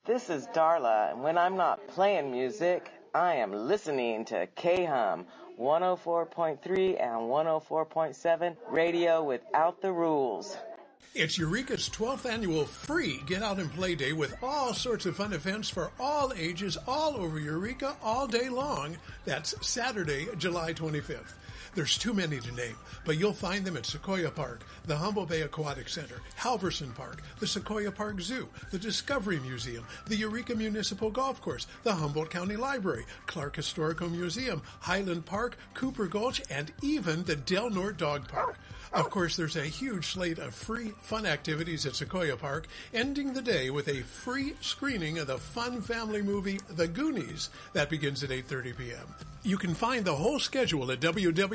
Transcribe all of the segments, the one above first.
This is Darla, and when I'm not playing music, I am listening to K-Hum 104.3 and 104.7 radio without the rules. It's Eureka's 12th annual free Get Out and Play Day with all sorts of fun events for all ages all over Eureka all day long. That's Saturday, July 25th. There's too many to name, but you'll find them at Sequoia Park, the Humboldt Bay Aquatic Center, Halverson Park, the Sequoia Park Zoo, the Discovery Museum, the Eureka Municipal Golf Course, the Humboldt County Library, Clark Historical Museum, Highland Park, Cooper Gulch, and even the Del Norte Dog Park. Of course, there's a huge slate of free fun activities at Sequoia Park, ending the day with a free screening of the fun family movie The Goonies that begins at 8:30 p.m. You can find the whole schedule at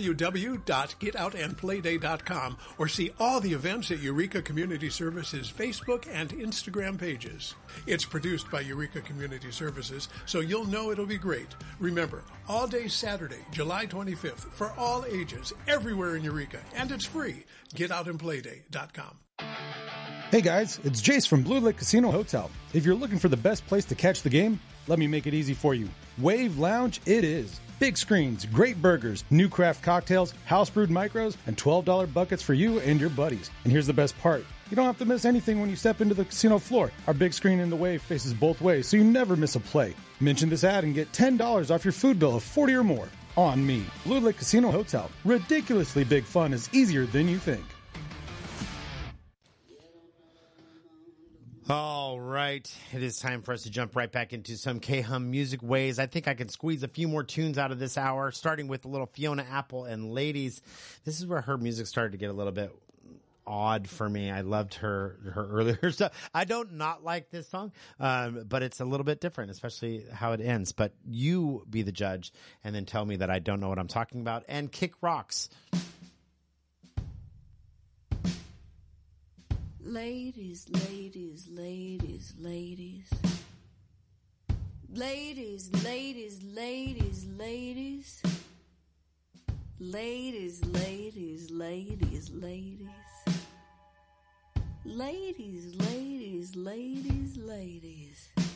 www.getoutandplayday.com or see all the events at Eureka Community Services Facebook and Instagram pages. It's produced by Eureka Community Services, so you'll know it'll be great. Remember, all day Saturday, July 25th, for all ages, everywhere in Eureka, and it's free. Getoutandplayday.com. Hey guys, it's Jace from Blue Lake Casino Hotel. If you're looking for the best place to catch the game, let me make it easy for you. Wave Lounge it is. Big screens, great burgers, new craft cocktails, house brewed micros, and $12 buckets for you and your buddies. And here's the best part. You don't have to miss anything when you step into the casino floor. Our big screen in the Wave faces both ways, so you never miss a play. Mention this ad and get $10 off your food bill of $40 or more. On me. Blue Lake Casino Hotel. Ridiculously big fun is easier than you think. All right. It is time for us to jump right back into some K-Hum music ways. I think I can squeeze a few more tunes out of this hour, starting with a little Fiona Apple and Ladies. This is where her music started to get a little bit odd for me. I loved her earlier stuff. I don't not like this song, but it's a little bit different, especially how it ends. But you be the judge and then tell me that I don't know what I'm talking about. And Kick Rocks. Ladies, ladies, ladies, ladies. Ladies, ladies, ladies, ladies. Ladies, ladies, ladies, ladies. Ladies, ladies, ladies, ladies.